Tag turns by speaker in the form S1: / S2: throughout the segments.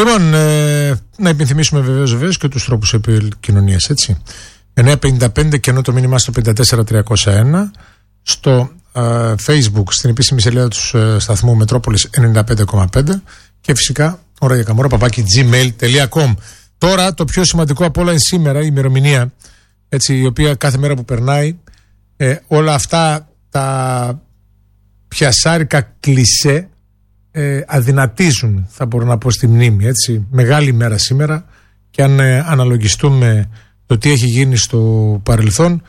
S1: Λοιπόν, να υπενθυμίσουμε βεβαίως και τους τρόπους επικοινωνίας, έτσι. 955 και ενώ το μήνυμά στο 54301, στο Facebook, στην επίσημη σελίδα του σταθμού Μετρόπολης 95,5 και φυσικά ώρα για καμόρα @gmail.com. Τώρα το πιο σημαντικό από όλα είναι σήμερα η ημερομηνία, έτσι, η οποία κάθε μέρα που περνάει όλα αυτά τα πιασάρικα κλισέ αδυνατίζουν, θα μπορώ να πω, στη μνήμη, έτσι. Μεγάλη ημέρα σήμερα και αν αναλογιστούμε το τι έχει γίνει στο παρελθόν,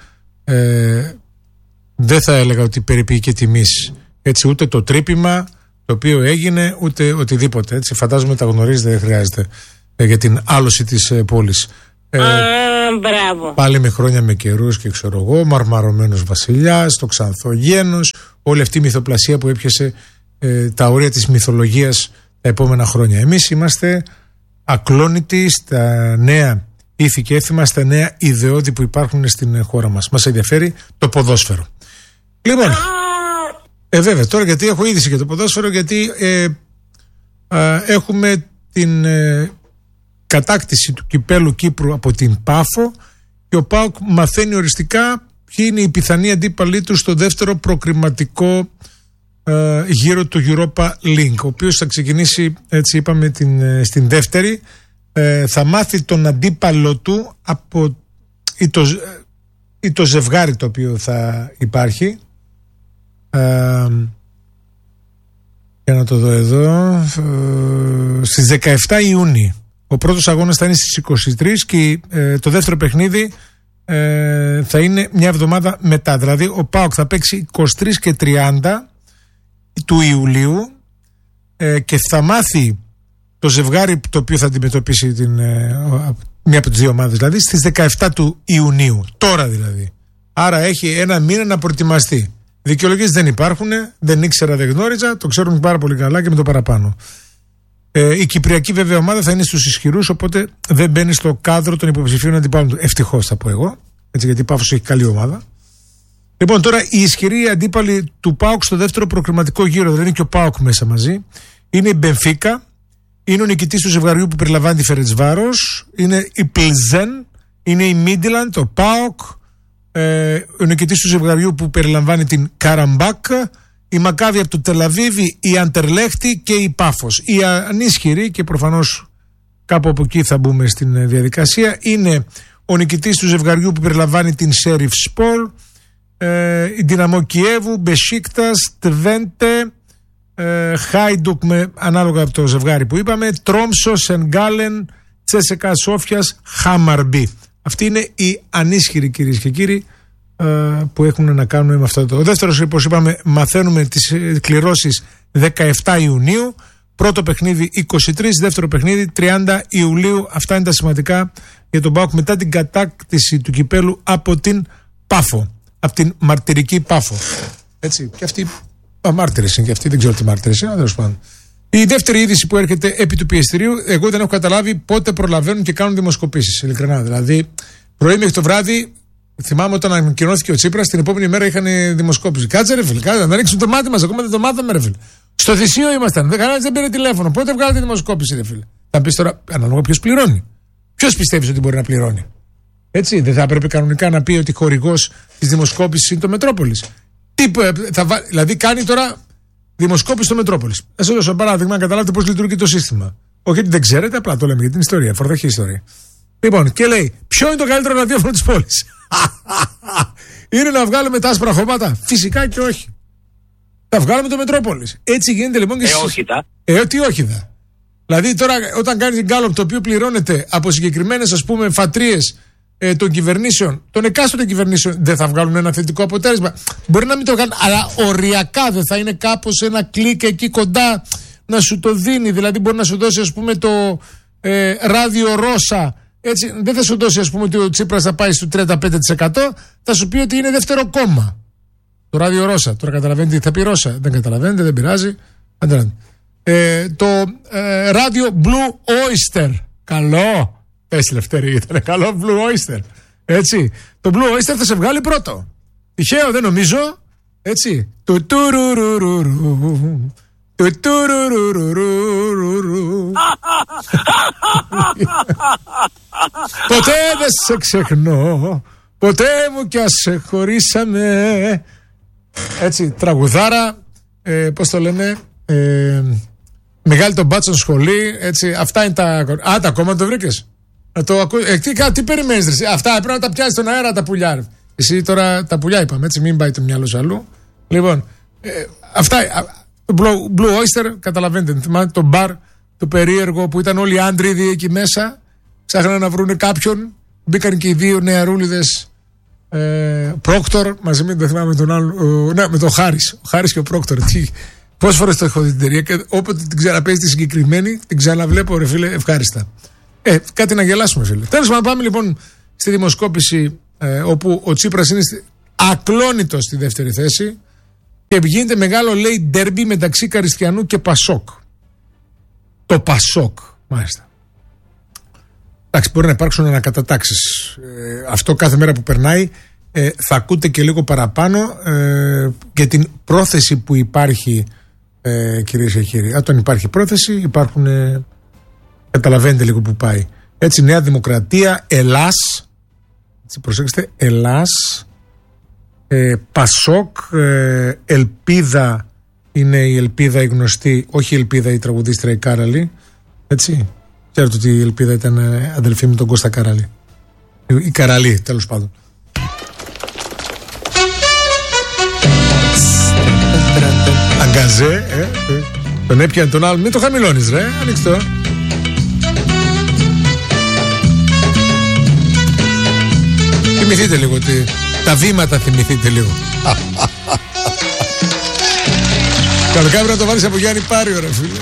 S1: δεν θα έλεγα ότι περιποιεί τιμής, έτσι, ούτε το τρύπημα το οποίο έγινε, ούτε οτιδήποτε, έτσι. Φαντάζομαι τα γνωρίζετε, δεν χρειάζεται, για την άλωση της πόλης.
S2: Μπράβο.
S1: Πάλι με χρόνια με καιρούς και ξέρω εγώ, μαρμαρωμένος βασιλιάς, το Ξανθογένος, όλη αυτή η μυθοπλασία που έπιασε τα όρια της μυθολογίας τα επόμενα χρόνια. Εμείς είμαστε ακλόνητοι στα νέα ήθη και έθιμα, στα νέα ιδεώδη που υπάρχουν στην χώρα μας. Μας ενδιαφέρει το ποδόσφαιρο. Λοιπόν, βέβαια, τώρα γιατί έχω είδηση για το ποδόσφαιρο, γιατί έχουμε την κατάκτηση του κυπέλου Κύπρου από την Πάφο και ο ΠΑΟΚ μαθαίνει οριστικά ποιοι είναι οι πιθανοί αντίπαλοι του στο δεύτερο προκριματικό γύρο του Europa League, ο οποίος θα ξεκινήσει, έτσι είπαμε, στην δεύτερη. Θα μάθει τον αντίπαλο του από ή το ζευγάρι το οποίο θα υπάρχει. Για να το δω εδώ, στις 17 Ιούνιου. Ο πρώτος αγώνας θα είναι στις 23 και το δεύτερο παιχνίδι θα είναι μια εβδομάδα μετά. Δηλαδή ο ΠΑΟΚ θα παίξει 23 και 30 του Ιουλίου και θα μάθει το ζευγάρι το οποίο θα αντιμετωπίσει μία από τις δύο ομάδες, δηλαδή στις 17 του Ιουνίου. Τώρα δηλαδή. Άρα έχει ένα μήνα να προετοιμαστεί. Δικαιολογίες δεν υπάρχουν, δεν ήξερα, δεν γνώριζα, το ξέρουν πάρα πολύ καλά και με το παραπάνω. Η κυπριακή βέβαια ομάδα θα είναι στους ισχυρούς, οπότε δεν μπαίνει στο κάδρο των υποψηφίων αντιπάλων του. Ευτυχώς θα πω εγώ, έτσι, γιατί η Πάφος έχει καλή ομάδα. Λοιπόν, τώρα οι ισχυροί αντίπαλοι του ΠΑΟΚ στο δεύτερο προκριματικό γύρο, δεν είναι και ο ΠΑΟΚ μέσα μαζί, είναι η Μπενφίκα, είναι ο νικητής του ζευγαριού που περιλαμβάνει τη Φερεντσβάρος, είναι η Πλζέν, είναι η Μίντιλαντ, ο ΠΑΟΚ, ο νικητής του ζευγαριού που περιλαμβάνει την Καραμπάκ, η Μακάβη από το Τελαβίβι, η Αντερλέχτη και η Πάφος. Η ανίσχυρη, και προφανώς κάπου από εκεί θα μπούμε στην διαδικασία, είναι ο νικητής του ζευγαριού που περιλαμβάνει την Σέριφ Σπορ, η Δυναμό Κιέβου, Μπεσίκτας, Τβέντε, Χάιντουκ ανάλογα από το ζευγάρι που είπαμε, Τρόμσο, Σενγκάλεν, Τσέσεκα Σόφιας, Χάμαρμπι. Αυτοί είναι οι ανίσχυροι, κυρίες και κύριοι, που έχουν να κάνουν με αυτό το. Ο δεύτερος, όπως είπαμε, μαθαίνουμε τις κληρώσεις 17 Ιουνίου. Πρώτο παιχνίδι 23, δεύτερο παιχνίδι 30 Ιουλίου. Αυτά είναι τα σημαντικά για τον ΠΑΟΚ μετά την κατάκτηση του κυπέλου από την Πάφο. Από την μαρτυρική Πάφο. Έτσι. Και αυτή. Μάρτυρες είναι και αυτή, δεν ξέρω τι μάρτυρες είναι, τέλος πάντων. Η δεύτερη είδηση που έρχεται επί του πιεστηρίου, εγώ δεν έχω καταλάβει πότε προλαβαίνουν και κάνουν δημοσκοπήσεις. Ειλικρινά. Δηλαδή, πρωί μέχρι το βράδυ, θυμάμαι όταν ανακοινώθηκε ο Τσίπρας, την επόμενη μέρα είχαν δημοσκόπηση. Κάτσε ρε φίλε, κάτσε να ρίξουν το μάτι μας. Ακόμα δεν το μάθαμε, ρε φίλε. Στο θυσίο ήμασταν. Κανένας δεν πήρε τηλέφωνο. Πότε βγάλετε δημοσκόπηση, ρε φίλε. Θα πει τώρα, ανάλογα ποιος πληρώνει. Ποιος πιστεύει ότι μπορεί να πληρώνει. Έτσι, δεν θα έπρεπε κανονικά να πει ότι χορηγός της δημοσκόπησης είναι το Μετρόπολης. Δηλαδή κάνει τώρα δημοσκόπηση στο Μετρόπολης. Θα σας δώσω ένα παράδειγμα να καταλάβετε πώς λειτουργεί το σύστημα. Όχι ότι δεν ξέρετε, απλά το λέμε για την ιστορία, φορταχή ιστορία. Λοιπόν, και λέει, ποιο είναι το καλύτερο ραδιόφωνο της πόλης? Είναι να βγάλουμε τα άσπρα χώματα? Φυσικά και όχι. Θα βγάλουμε το Μετρόπολης. Έτσι γίνεται λοιπόν και
S3: όχι τα.
S1: Τι όχι δα. Δηλαδή τώρα όταν κάνεις την γκάλωπ το οποίο πληρώνεται από συγκεκριμένες, ας πούμε, φατρίες των κυβερνήσεων, των εκάστοτε κυβερνήσεων, δεν θα βγάλουν ένα θετικό αποτέλεσμα. Μπορεί να μην το κάνουν, αλλά οριακά δεν θα είναι κάπως ένα κλικ εκεί κοντά να σου το δίνει? Δηλαδή μπορεί να σου δώσει, ας πούμε, το ράδιο Ρώσα. Έτσι, δεν θα σου δώσει, ας πούμε, ότι ο Τσίπρας θα πάει στο 35%, θα σου πει ότι είναι δεύτερο κόμμα. Το ράδιο Ρώσα. Τώρα καταλαβαίνετε τι θα πει Ρώσα? Δεν καταλαβαίνετε, δεν πειράζει. Το ράδιο Blue Oyster. Καλό. Πες Λευτέρη, ήταν καλό Blue Oyster. Έτσι. Το Blue Oyster θα σε βγάλει πρώτο. Τυχαίο, δεν νομίζω. Έτσι. Ποτέ δεν σε ξεχνώ, ποτέ μου κι ας σε χωρίσαμε. Έτσι, τραγουδάρα, πώς το λένε, μεγάλη τον μπάτσον σχολή, έτσι, αυτά είναι τα... τα κόμματα το βρήκες. Να το τι περιμένεις ρε, αυτά πρέπει να τα πιάσεις στον αέρα τα πουλιά ρε. Εσύ τώρα τα πουλιά είπαμε, έτσι, μην πάει το μυαλό σου αλλού. Λοιπόν, αυτά, το Blue Oyster, καταλαβαίνετε, θυμάστε το μπαρ, το περίεργο που ήταν όλοι οι άντροι εκεί μέσα, ψάχναν να βρουν κάποιον, μπήκαν και οι δύο νεαρούλιδες Πρόκτορ, μαζί με τον άλλο, με τον Χάρης, ο Χάρης και ο Πρόκτορ. Πόσες φορές το έχω δει την εταιρεία και όποτε την ξαναπέζει τη συγκεκριμένη, την ξαναβλέπω ρε φίλε, ευχάριστα. Κάτι να γελάσουμε φίλε. Τέλος πάντων, πάμε λοιπόν στη δημοσκόπηση όπου ο Τσίπρας είναι ακλόνητος στη δεύτερη θέση και γίνεται μεγάλο λέει ντέρμπι μεταξύ Καριστιανού και Πασόκ. Το Πασόκ, μάλιστα. Εντάξει, μπορεί να υπάρξουν ανακατατάξεις. Αυτό κάθε μέρα που περνάει θα ακούτε και λίγο παραπάνω για την πρόθεση που υπάρχει, κυρίες και κύριοι. Όταν υπάρχει πρόθεση υπάρχουν, καταλαβαίνετε λίγο που πάει. Έτσι, Νέα Δημοκρατία, Ελλάς, έτσι, προσέξτε, Ελλάς, Πασόκ, Ελπίδα, είναι η Ελπίδα η γνωστή, όχι η Ελπίδα η τραγουδίστρια η Κάραλη, έτσι. Ξέρετε ότι η Ελπίδα ήταν αδελφή με τον Κώστα Καραλή. Η Καραλή, τέλος πάντων. Αγκαζέ, τον έπιανε τον άλλο. Μην το χαμηλώνεις ρε, ανοίξτε το. Θυμηθείτε λίγο ότι τα θυμηθείτε λίγο. Καλοκαίρι να το βάλεις από Γιάννη Πάριο ρε φίλε.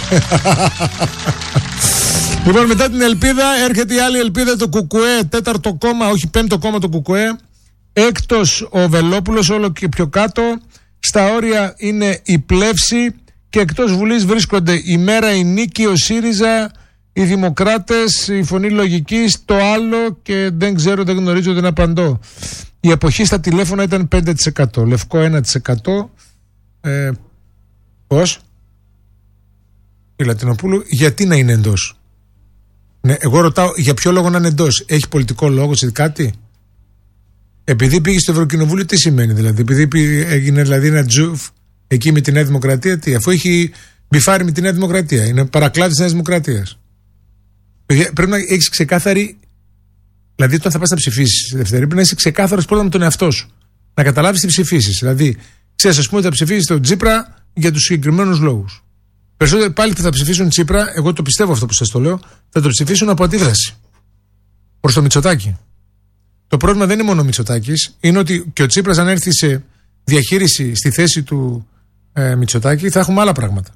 S1: Λοιπόν, μετά την Ελπίδα έρχεται η άλλη Ελπίδα, το Κουκουέ, τέταρτο κόμμα, όχι πέμπτο κόμμα το Κουκουέ. Έκτος ο Βελόπουλος, όλο και πιο κάτω. Στα όρια είναι η Πλεύση και εκτός Βουλής βρίσκονται η Μέρα, η Νίκη, ο ΣΥΡΙΖΑ, οι Δημοκράτες, η Φωνή Λογικής, το άλλο και δεν ξέρω, δεν γνωρίζω, δεν απαντώ. Η εποχή στα τηλέφωνα ήταν 5%, Λευκό 1%. Πώς? Η Λατινοπούλου, γιατί να είναι εντός? Ναι, εγώ ρωτάω για ποιο λόγο να είναι εντός. Έχει πολιτικό λόγο, σε κάτι? Επειδή πήγε στο Ευρωκοινοβούλιο, τι σημαίνει δηλαδή? Επειδή έγινε δηλαδή ένα τζουφ εκεί με τη Νέα Δημοκρατία, τι? Αφού έχει μπιφάρει με τη Νέα Δημοκρατία, είναι παρακλάδι της Νέας Δημοκρατίας. Πρέπει να έχεις ξεκάθαρη, δηλαδή όταν θα πας να ψηφίσεις Δευτέρη, πρέπει να είσαι ξεκάθαρος πρώτα με τον εαυτό σου. Να καταλάβεις τι ψηφίσεις. Δηλαδή, ξέρεις, ας πούμε, ότι θα ψηφίσεις τον Τσίπρα για τους συγκεκριμένους λόγους. Περισσότεροι πάλι που θα ψηφίσουν Τσίπρα, εγώ το πιστεύω αυτό που σας το λέω, θα το ψηφίσουν από αντίδραση προς το Μητσοτάκη. Το πρόβλημα δεν είναι μόνο ο Μητσοτάκης, είναι ότι και ο Τσίπρας, αν έρθει σε διαχείριση στη θέση του Μητσοτάκη, θα έχουμε άλλα πράγματα.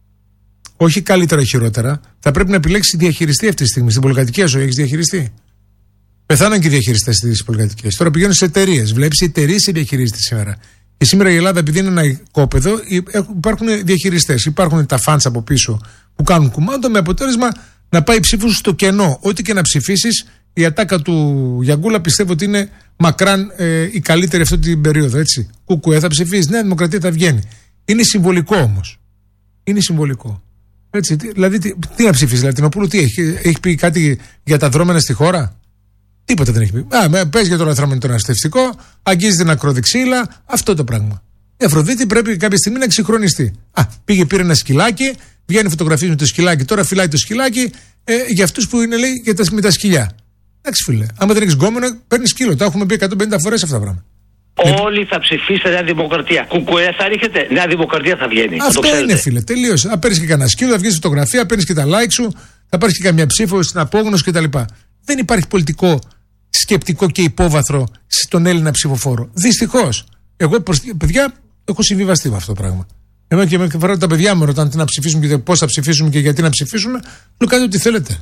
S1: Όχι καλύτερα ή χειρότερα, θα πρέπει να επιλέξει διαχειριστή αυτή τη στιγμή. Στην πολυκατοικία σου έχεις διαχειριστή? Πεθάναν και οι διαχειριστές στις πολυκατοικίες. Τώρα πηγαίνουν σε εταιρείες. Βλέπεις οι εταιρείες οι διαχειρίζονται σήμερα. Και σήμερα η Ελλάδα, επειδή είναι ένα οικόπεδο, υπάρχουν διαχειριστές. Υπάρχουν τα φαντς από πίσω που κάνουν κουμάντο με αποτέλεσμα να πάει ψήφου στο κενό. Ό,τι και να ψηφίσεις, η ατάκα του Γιαγκούλα πιστεύω ότι είναι μακράν η καλύτερη αυτή την περίοδο. Έτσι. Κουκουέ θα ψηφίσει, Νέα Δημοκρατία θα βγαίνει. Είναι συμβολικό όμως. Είναι συμβολικό. Έτσι, δηλαδή, τι να ψηφίσει, Λατινοπούλου, τι έχει πει κάτι για τα δρόμενα στη χώρα? Τίποτα δεν έχει πει. Πες για το λαθρόμενο το αναστευτικό, αγγίζει την ακροδεξίλα, αυτό το πράγμα. Η Αφροδίτη πρέπει κάποια στιγμή να εξυγχρονιστεί. Πήγε, πήρε ένα σκυλάκι, βγαίνει φωτογραφίες με το σκυλάκι, τώρα φυλάει το σκυλάκι για αυτούς που είναι, λέει, με τα σκυλιά. Εντάξει, φίλε, άμα δεν έχεις γκόμενο, παίρνει σκύλο. Τα έχουμε πει 150 φορές αυτά τα πράγματα.
S3: Όλοι θα ψηφίσετε Νέα Δημοκρατία. Κουκουέ θα ρίχνετε, Νέα Δημοκρατία θα βγαίνει.
S1: Αυτό είναι, φίλε, τελείωσε. Αν παίρνει και κανένα σκύλο, θα βγει φωτογραφία, παίρνει και τα like σου, θα πάρει και καμιά ψήφο στην απόγνωση κτλ. Δεν υπάρχει πολιτικό σκεπτικό και υπόβαθρο στον Έλληνα ψηφοφόρο. Δυστυχώς. Εγώ, παιδιά, έχω συμβιβαστεί με αυτό το πράγμα. Εμένα και με φορά τα παιδιά μου ρωτάνε τι να ψηφίσουμε και πώς θα ψηφίσουμε και γιατί να ψηφίσουμε. Λέω κάντε ό,τι θέλετε.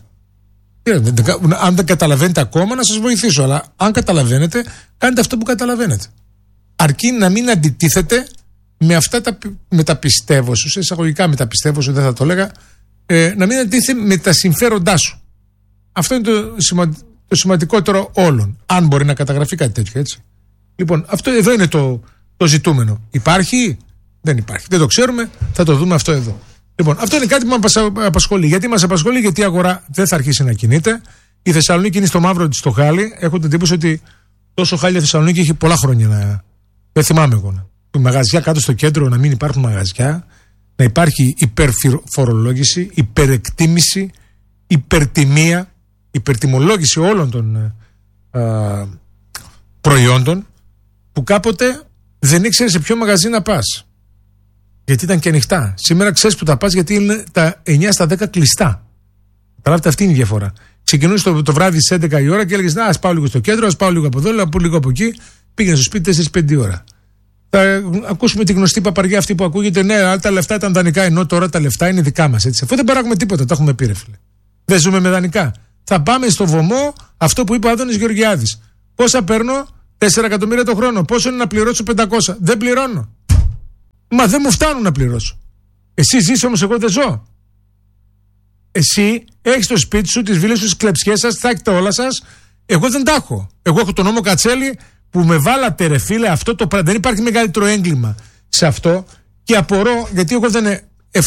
S1: Αν δεν καταλαβαίνετε ακόμα, να σας βοηθήσω. Αλλά αν καταλαβαίνετε, κάντε αυτό που καταλαβαίνετε. Αρκεί να μην αντιτίθετε με αυτά με τα πιστεύω σου, σε εισαγωγικά με τα πιστεύω σου, δεν θα το έλεγα, να μην αντιτίθετε με τα συμφέροντά σου. Αυτό είναι το σημαντικότερο όλων. Αν μπορεί να καταγραφεί κάτι τέτοιο, έτσι. Λοιπόν, αυτό εδώ είναι το ζητούμενο. Υπάρχει? Δεν υπάρχει. Δεν το ξέρουμε. Θα το δούμε αυτό εδώ. Λοιπόν, αυτό είναι κάτι που μας απασχολεί. Γιατί μας απασχολεί? Γιατί η αγορά δεν θα αρχίσει να κινείται. Η Θεσσαλονίκη είναι στο μαύρο της το χάλι. Έχω την εντύπωση ότι τόσο χάλι η Θεσσαλονίκη έχει πολλά χρόνια. Δεν θυμάμαι εγώ. Μαγαζιά κάτω στο κέντρο, να μην υπάρχουν μαγαζιά, να υπάρχει υπερφορολόγηση, υπερεκτίμηση, υπερτιμία, υπερτιμολόγηση όλων των προϊόντων, που κάποτε δεν ήξερε σε ποιο μαγαζί να πας. Γιατί ήταν και ανοιχτά. Σήμερα ξέρεις που τα πας, γιατί είναι τα 9 στα 10 κλειστά. Καταλάβετε, αυτή είναι η διαφορά. Ξεκινούσε το βράδυ στις 11 η ώρα και έλεγες: ας πάω λίγο στο κέντρο, ας πάω λίγο από εδώ, ας πάω λίγο από εκεί. Πήγαινε στο σπίτι 4-5 ώρα. Θα ακούσουμε τη γνωστή παπαριά αυτή που ακούγεται: ναι, αλλά τα λεφτά ήταν δανεικά, ενώ τώρα τα λεφτά είναι δικά μας. Αφού δεν παράγουμε τίποτα, τα έχουμε πει, ρε φίλε. Δεν ζούμε με δανεικά. Θα πάμε στο βωμό, αυτό που είπε ο Άδωνης Γεωργιάδης. Πόσα παίρνω? 4 εκατομμύρια το χρόνο. Πόσο είναι να πληρώσω? 500. Δεν πληρώνω. Μα δεν μου φτάνουν να πληρώσω. Εσύ ζεις, όμως εγώ δεν ζω. Εσύ έχεις το σπίτι σου, τις βίλες σου, τις κλεψιές σας, θα έχετε όλα σας. Εγώ δεν τα έχω. Εγώ έχω τον νόμο Κατσέλη που με βάλατε, ρε φίλε, αυτό το πράγμα. Δεν υπάρχει μεγαλύτερο έγκλημα σε αυτό και απορώ, γιατί εγώ δεν.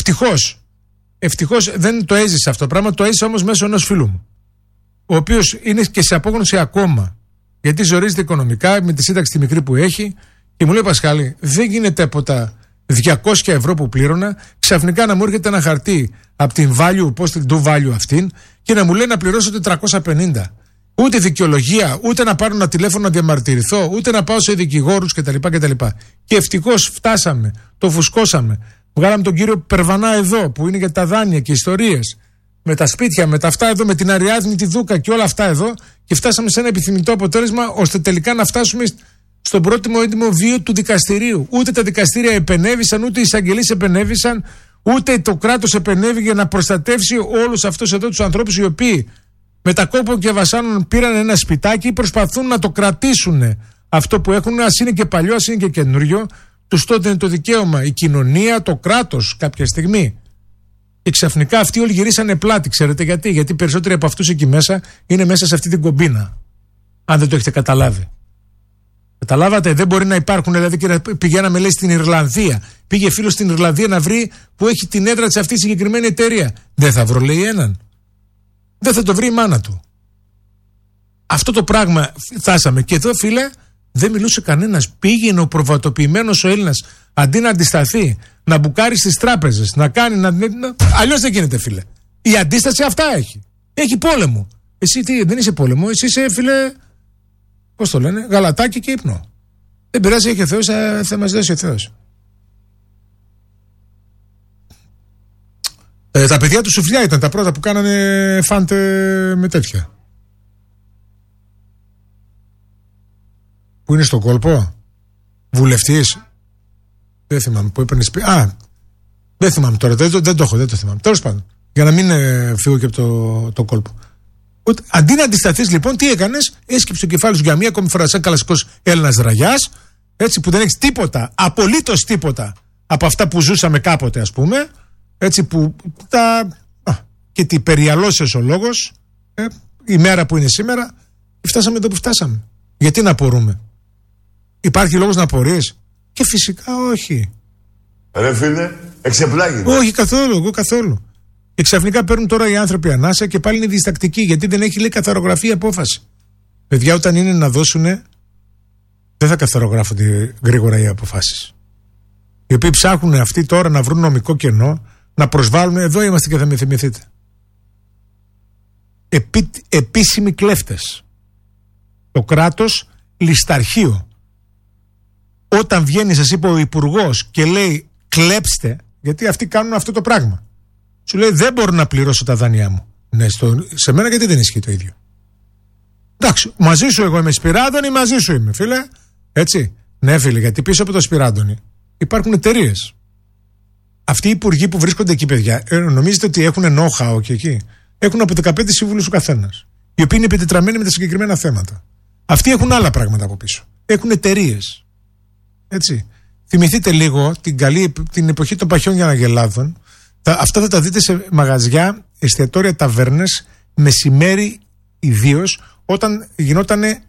S1: Ευτυχώς δεν το έζησα αυτό το πράγμα. Το έζησα όμως μέσω ενός φίλου μου, ο οποίος είναι και σε απόγνωση ακόμα, γιατί ζορίζεται οικονομικά με τη σύνταξη τη μικρή που έχει, και μου λέει: Πασχάλη, δεν γίνεται από τα 200 ευρώ που πλήρωνα ξαφνικά να μου έρχεται ένα χαρτί από την value, πώς την do value αυτήν, και να μου λέει να πληρώσω 450. Ούτε δικαιολογία, ούτε να πάρω ένα τηλέφωνο να διαμαρτυρηθώ, ούτε να πάω σε δικηγόρους κτλ. Και ευτυχώς φτάσαμε, το φουσκώσαμε. Βγάλαμε τον κύριο Περβανά εδώ, που είναι για τα δάνεια και ιστορίες, με τα σπίτια, με τα αυτά εδώ, με την Αριάδνη, τη Δούκα και όλα αυτά εδώ, και φτάσαμε σε ένα επιθυμητό αποτέλεσμα, ώστε τελικά να φτάσουμε στον πρώτο έντιμο βίο του δικαστηρίου. Ούτε τα δικαστήρια επενέβησαν, ούτε οι εισαγγελείς επενέβησαν, ούτε το κράτος επενέβη για να προστατεύσει όλους αυτούς εδώ τους ανθρώπους, οι οποίοι με τα κόπο και βασάνων πήραν ένα σπιτάκι, προσπαθούν να το κρατήσουν αυτό που έχουν, ας είναι και παλιό, ας είναι και καινούριο. Τους τότε είναι το δικαίωμα, η κοινωνία, το κράτος κάποια στιγμή. Και ξαφνικά αυτοί όλοι γυρίσανε πλάτη. Ξέρετε γιατί? Γιατί περισσότεροι από αυτούς εκεί μέσα είναι μέσα σε αυτή την κομπίνα. Αν δεν το έχετε καταλάβει. Καταλάβατε, δεν μπορεί να υπάρχουν. Δηλαδή, και πηγαίναμε, λέει, στην Ιρλανδία. Πήγε φίλος στην Ιρλανδία να βρει που έχει την έδρα της αυτή η συγκεκριμένη εταιρεία. Δεν θα βρω, λέει, έναν. Δεν θα το βρει η μάνα του. Αυτό το πράγμα φτάσαμε. Και εδώ, φίλε, δεν μιλούσε κανένας. Πήγαινε ο προβατοποιημένος ο Έλληνας, αντί να αντισταθεί, να μπουκάρει στις τράπεζες, να κάνει. Αλλιώς δεν γίνεται, φίλε. Η αντίσταση αυτά έχει. Έχει πόλεμο. Εσύ τι, δεν είσαι πόλεμο, εσύ είσαι, φίλε. Πώς το λένε, γαλατάκι και ύπνο. Δεν πειράζει, έχει ο Θεός, θα μας δώσει ο Θεός. Τα παιδιά του Σουφλιά ήταν τα πρώτα που κάνανε φάντε με τέτοια. Που είναι στο κόλπο, βουλευτής. Δεν θυμάμαι που έπαιρνε δεν θυμάμαι τώρα, δεν το θυμάμαι. Τέλος πάντων, για να μην φύγω και από το κόλπο. Αντί να αντισταθείς, λοιπόν, τι έκανες? Έσκυψε το κεφάλι σου για μία ακόμη φορά σαν κλασικός Έλληνας δραγιάς, έτσι, που δεν έχεις τίποτα, απολύτως τίποτα από αυτά που ζούσαμε κάποτε, ας πούμε, έτσι, που και τι περιαλώσες ο λόγος, η μέρα που είναι σήμερα, φτάσαμε εδώ που φτάσαμε. Γιατί να απορούμε? Υπάρχει λόγος να απορείς? Και φυσικά όχι.
S4: Ρε φίλε, εξεπλάγει.
S1: Όχι καθόλου, εγώ καθόλου. Και ξαφνικά παίρνουν τώρα οι άνθρωποι ανάσα και πάλι είναι διστακτικοί, γιατί δεν έχει, λέει, καθαρογραφεί η απόφαση. Παιδιά, όταν είναι να δώσουνε, δεν θα καθαρογράφονται γρήγορα οι αποφάσεις. Οι οποίοι ψάχνουν αυτοί τώρα να βρουν νομικό κενό, να προσβάλλουν. Εδώ είμαστε και θα με θυμηθείτε. Επίσημοι κλέφτες. Το κράτος λησταρχείο. Όταν βγαίνει, σας είπε ο υπουργός, και λέει κλέψτε, γιατί αυτοί κάνουν αυτό το πράγμα. Σου λέει δεν μπορώ να πληρώσω τα δάνειά μου. Ναι, σε μένα γιατί δεν ισχύει το ίδιο? Εντάξει, μαζί σου εγώ είμαι Σπυράδωνη, μαζί σου είμαι, φίλε. Έτσι. Ναι, φίλε, γιατί πίσω από το Σπυράδωνη υπάρχουν εταιρείες. Αυτοί οι υπουργοί που βρίσκονται εκεί, παιδιά, νομίζετε ότι έχουν know-how και εκεί? Έχουν από 15 σύμβουλους ο καθένας, οι οποίοι είναι επιτετραμένοι με τα συγκεκριμένα θέματα. Αυτοί έχουν άλλα πράγματα από πίσω. Έχουν εταιρείες. Έτσι. Θυμηθείτε λίγο την εποχή των παχιών Γιανναγελάδων. Αυτά θα τα δείτε σε μαγαζιά, εστιατόρια, ταβέρνες, μεσημέρι ιδίως, όταν γινότανε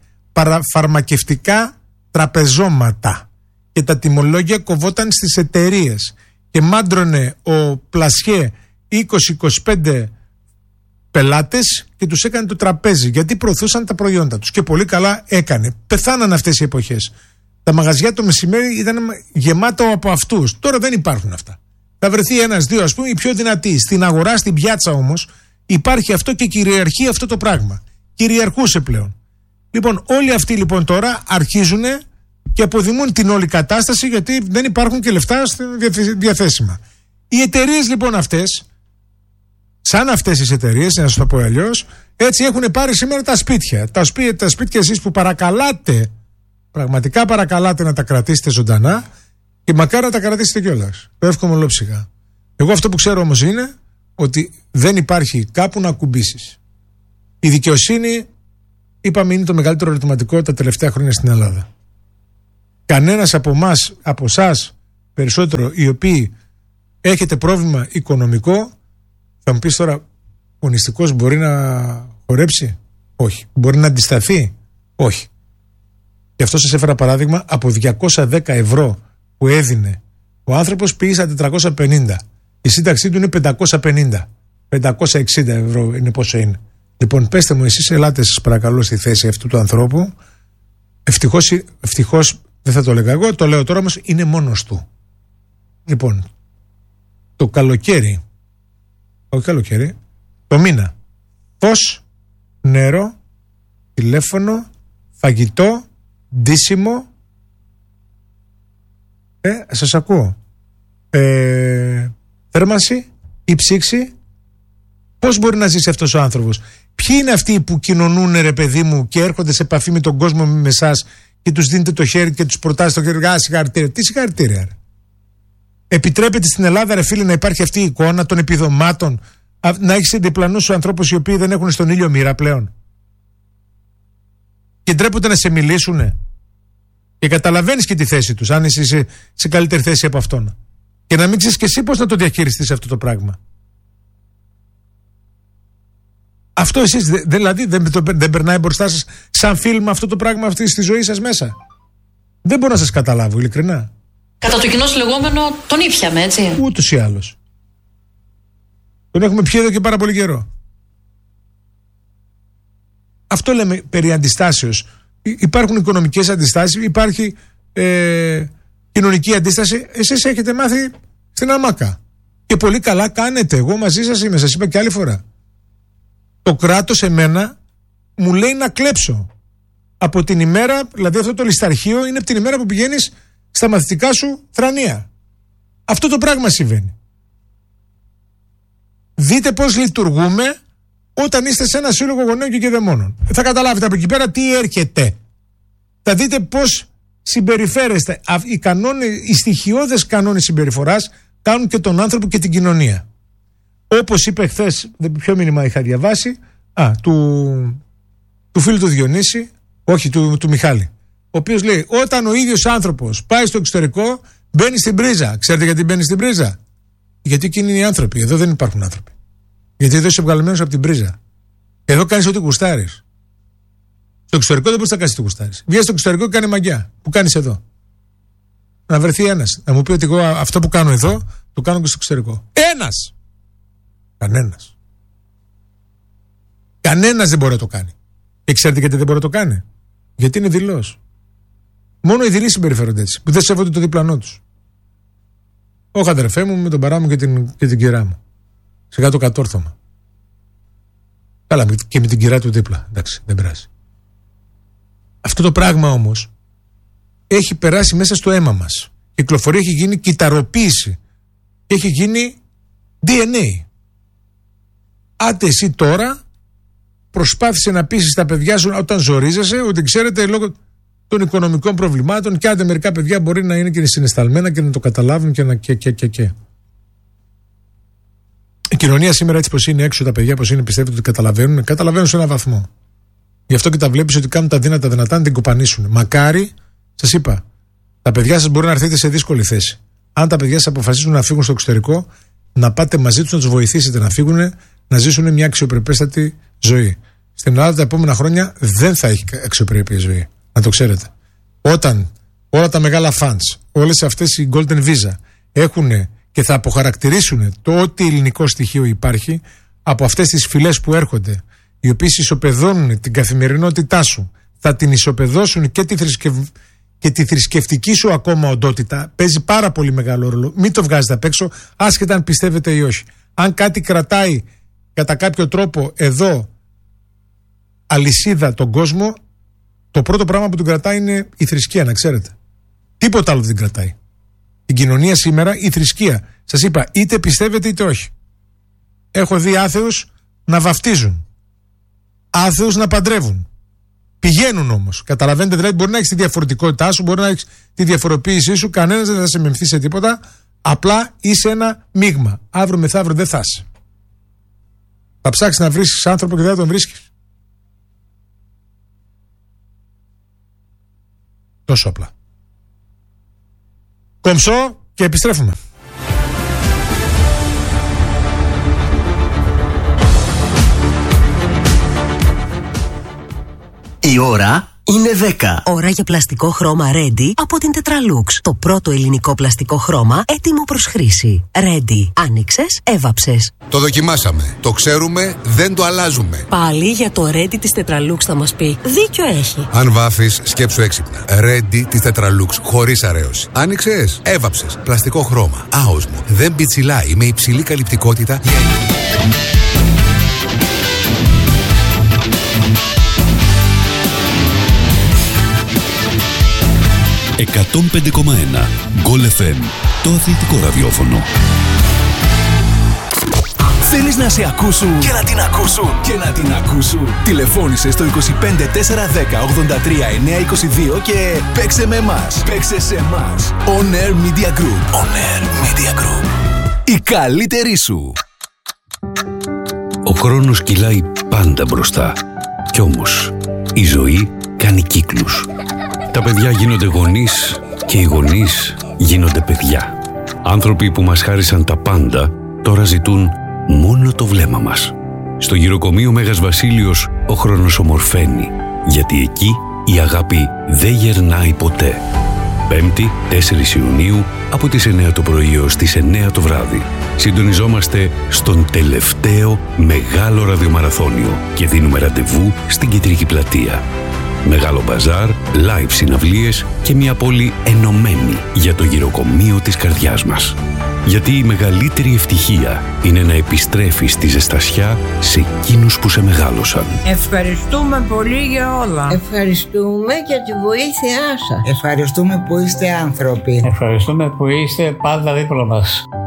S1: παραφαρμακευτικά τραπεζώματα και τα τιμολόγια κοβόταν στις εταιρείες και μάντρωνε ο Πλασιέ 20-25 πελάτες και τους έκανε το τραπέζι, γιατί προωθούσαν τα προϊόντα τους. Και πολύ καλά έκανε. Πεθάναν αυτές οι εποχές. Τα μαγαζιά το μεσημέρι ήταν γεμάτα από αυτούς. Τώρα δεν υπάρχουν αυτά. Θα βρεθεί ένας-δύο, ας πούμε, οι πιο δυνατοί. Στην αγορά, στην πιάτσα όμως, υπάρχει αυτό και κυριαρχεί αυτό το πράγμα. Κυριαρχούσε πλέον. Λοιπόν, όλοι αυτοί λοιπόν τώρα αρχίζουν και αποδημούν την όλη κατάσταση, γιατί δεν υπάρχουν και λεφτά διαθέσιμα. Οι εταιρείες λοιπόν αυτές, σαν αυτές τις εταιρείες, να σας το πω αλλιώς, έτσι έχουν πάρει σήμερα τα σπίτια. Τα σπίτια εσείς που παρακαλάτε, πραγματικά παρακαλάτε να τα κρατήσετε ζωντανά, και μακάρι να τα κρατήσετε κιόλας. Το εύχομαι ολόψυχα. Εγώ αυτό που ξέρω όμως είναι ότι δεν υπάρχει κάπου να ακουμπήσεις. Η δικαιοσύνη, είπαμε, είναι το μεγαλύτερο ερωτηματικό τα τελευταία χρόνια στην Ελλάδα. Κανένας από εμάς, από εσάς περισσότερο, οι οποίοι έχετε πρόβλημα οικονομικό, θα μου πεις τώρα, ο νηστικός μπορεί να χορέψει? Όχι. Μπορεί να αντισταθεί? Όχι. Γι' αυτό σας έφερα παράδειγμα, από 210 ευρώ που έδινε ο άνθρωπος πήγε στα 450. Η σύνταξή του είναι 550. 560 ευρώ είναι πόσο είναι. Λοιπόν, πέστε μου εσείς, ελάτε σας παρακαλώ στη θέση αυτού του ανθρώπου. Ευτυχώς δεν θα το έλεγα εγώ, το λέω τώρα όμως, είναι μόνος του. Λοιπόν, το καλοκαίρι, το μήνα, φως, νερό, τηλέφωνο, φαγητό, ντύσιμο, σας ακούω, θέρμανση ή ψήξη. Πώς μπορεί να ζήσει αυτός ο άνθρωπος? Ποιοι είναι αυτοί που κοινωνούν, ρε παιδί μου, και έρχονται σε επαφή με τον κόσμο, με εσάς, και τους δίνετε το χέρι και τους προτάσετε το χέρι? Συγχαρητήρια. Τι συγχαρητήρια, ρε? Επιτρέπεται στην Ελλάδα, ρε φίλε, να υπάρχει αυτή η εικόνα των επιδομάτων, να έχεις διπλανούς σου ανθρώπους οι οποίοι δεν έχουν στον ήλιο μοίρα πλέον, και ντρέπονται να σε μιλήσουνε? Και καταλαβαίνεις και τη θέση τους, αν είσαι σε καλύτερη θέση από αυτόν. Και να μην ξέρεις και εσύ πώς να το διαχειριστείς αυτό το πράγμα. Αυτό εσείς δηλαδή δεν περνάει μπροστά σας σαν φιλμ αυτό το πράγμα, αυτή στη ζωή σας μέσα? Δεν μπορώ να σας καταλάβω, ειλικρινά.
S5: Κατά το κοινό λεγόμενο τον ήπιαμε, έτσι.
S1: Ούτως ή άλλως. Τον έχουμε πιει εδώ και πάρα πολύ καιρό. Αυτό λέμε περί αντιστάσεως. Υπάρχουν οικονομικές αντιστάσεις, υπάρχει κοινωνική αντίσταση. Εσείς έχετε μάθει στην αμάκα. Και πολύ καλά κάνετε. Εγώ μαζί σας είμαι, σας είπα και άλλη φορά. Το κράτος εμένα μου λέει να κλέψω. Από την ημέρα, δηλαδή αυτό το λησταρχείο είναι από την ημέρα που πηγαίνεις στα μαθητικά σου θρανία. Αυτό το πράγμα συμβαίνει. Δείτε πώς λειτουργούμε όταν είστε σε ένα σύλλογο γονέων και κηδεμόνων. Θα καταλάβετε από εκεί πέρα τι έρχεται. Θα δείτε πώς συμπεριφέρεστε. Οι στοιχειώδες κανόνες συμπεριφοράς κάνουν και τον άνθρωπο και την κοινωνία. Όπως είπε χθες, ποιο μήνυμα είχα διαβάσει, του φίλου του Διονύση, όχι του Μιχάλη, ο οποίος λέει, όταν ο ίδιος άνθρωπος πάει στο εξωτερικό, μπαίνει στην πρίζα. Ξέρετε γιατί μπαίνει στην πρίζα? Γιατί εκείνοι είναι οι άνθρωποι. Εδώ δεν υπάρχουν άνθρωποι. Γιατί εδώ είσαι βγαλμένος από την πρίζα. Εδώ κάνεις ό,τι γουστάρεις. Στο εξωτερικό δεν μπορείς να κάνεις ό,τι γουστάρεις. Βγες στο εξωτερικό και κάνει μαγιά. Που κάνεις εδώ? Να βρεθεί ένας να μου πει ότι εγώ αυτό που κάνω εδώ το κάνω και στο εξωτερικό. Ένας! Κανένας. Κανένας δεν μπορεί να το κάνει. Και ξέρετε γιατί δεν μπορεί να το κάνει? Γιατί είναι δειλός. Μόνο οι δειλοί συμπεριφέρονται έτσι, που δεν σέβονται το διπλανό τους. Όχι, αδερφέ μου, με τον παρά μου και την κυρά μου. Σιγά το κατόρθωμα. Καλά, και με την κυρά του δίπλα. Εντάξει, δεν πειράζει. Αυτό το πράγμα όμως έχει περάσει μέσα στο αίμα μας. Η κυκλοφορία έχει γίνει κυταροποίηση. Έχει γίνει DNA. Άντε εσύ τώρα προσπάθησε να πείσεις τα παιδιά σου όταν ζορίζεσαι ότι ξέρετε λόγω των οικονομικών προβλημάτων, και άντε μερικά παιδιά μπορεί να είναι και συναισθαλμένα και να το καταλάβουν και να και. Η κοινωνία σήμερα έτσι πως είναι έξω, τα παιδιά πως είναι, πιστεύετε ότι καταλαβαίνουν σε έναν βαθμό. Γι' αυτό και τα βλέπεις ότι κάνουν τα δύνατα δυνατά να την κοπανίσουν. Μακάρι, σας είπα, τα παιδιά σας μπορεί να έρθετε σε δύσκολη θέση. Αν τα παιδιά σας αποφασίσουν να φύγουν στο εξωτερικό, να πάτε μαζί τους να τους βοηθήσετε να φύγουν, να ζήσουν μια αξιοπρεπέστατη ζωή. Στην Ελλάδα τα επόμενα χρόνια δεν θα έχει αξιοπρέπεια ζωή. Να το ξέρετε. Όταν όλα τα μεγάλα funds, όλες αυτές οι golden visa έχουν και θα αποχαρακτηρίσουν το ό,τι ελληνικό στοιχείο υπάρχει από αυτές τις φυλές που έρχονται, οι οποίες ισοπεδώνουν την καθημερινότητά σου, θα την ισοπεδώσουν και τη θρησκευτική σου ακόμα οντότητα. Παίζει πάρα πολύ μεγάλο ρόλο. Μην το βγάζετε απ' έξω, άσχετα αν πιστεύετε ή όχι. Αν κάτι κρατάει κατά κάποιο τρόπο εδώ αλυσίδα τον κόσμο, το πρώτο πράγμα που τον κρατάει είναι η θρησκεία, να ξέρετε. Τίποτα άλλο δεν την κρατάει. Την κοινωνία σήμερα η θρησκεία. Σας είπα, είτε πιστεύετε είτε όχι. Έχω δει άθεους να βαφτίζουν, άθεους να παντρεύουν. Πηγαίνουν όμως. Καταλαβαίνετε, δηλαδή μπορεί να έχεις τη διαφορετικότητά σου, μπορεί να έχεις τη διαφοροποίησή σου, κανένας δεν θα σε μεμφθεί σε τίποτα. Απλά είσαι ένα μείγμα. Αύριο μεθαύριο δεν θα είσαι. Θα ψάξεις να βρίσκεις άνθρωπο και δεν θα τον βρίσκεις. Τόσο απλά. Κομψό και επιστρέφουμε.
S6: Η ώρα είναι 10. Ώρα για πλαστικό χρώμα Ready από την Tetralux. Το πρώτο ελληνικό πλαστικό χρώμα έτοιμο προς χρήση. Ready. Άνοιξες, έβαψες.
S7: Το δοκιμάσαμε. Το ξέρουμε, δεν το αλλάζουμε.
S6: Πάλι για το Ready της Tetralux θα μας πει. Δίκιο έχει.
S7: Αν βάφεις, σκέψου έξυπνα. Ready της Tetralux, χωρίς αρέωση. Άνοιξες, έβαψες. Πλαστικό χρώμα. Άοσμο. Δεν πιτσιλάει, με υψηλή καλυπτικότητα.
S8: 105,1 Goal FM, το αθλητικό ραδιόφωνο.
S9: Θέλεις να σε ακούσουν και να την ακούσουν και να την ακούσουν? Τηλεφώνησε στο 25 410 83 922 και παίξε με εμάς. Παίξε σε εμάς. On Air Media Group. On Air Media Group. Η καλύτερη σου.
S8: Ο χρόνος κυλάει πάντα μπροστά. Κι όμως η ζωή κάνει κύκλους. Τα παιδιά γίνονται γονείς και οι γονείς γίνονται παιδιά. Άνθρωποι που μας χάρισαν τα πάντα τώρα ζητούν μόνο το βλέμμα μας. Στο γυροκομείο Μέγας Βασίλειος ο χρόνος ομορφαίνει, γιατί εκεί η αγάπη δεν γερνάει ποτέ. Πέμπτη, 4 Ιουνίου, από τις 9 το πρωί έως τις 9 το βράδυ. Συντονιζόμαστε στον τελευταίο μεγάλο ραδιομαραθώνιο και δίνουμε ραντεβού στην Κεντρική Πλατεία. Μεγάλο μπαζάρ, live συναυλίες και μια πόλη ενωμένη για το γυροκομείο της καρδιάς μας. Γιατί η μεγαλύτερη ευτυχία είναι να επιστρέφεις τη ζεστασιά σε εκείνους που σε μεγάλωσαν.
S2: Ευχαριστούμε πολύ για όλα.
S10: Ευχαριστούμε για τη βοήθειά σας.
S11: Ευχαριστούμε που είστε άνθρωποι.
S12: Ευχαριστούμε που είστε πάντα δίπλα μας.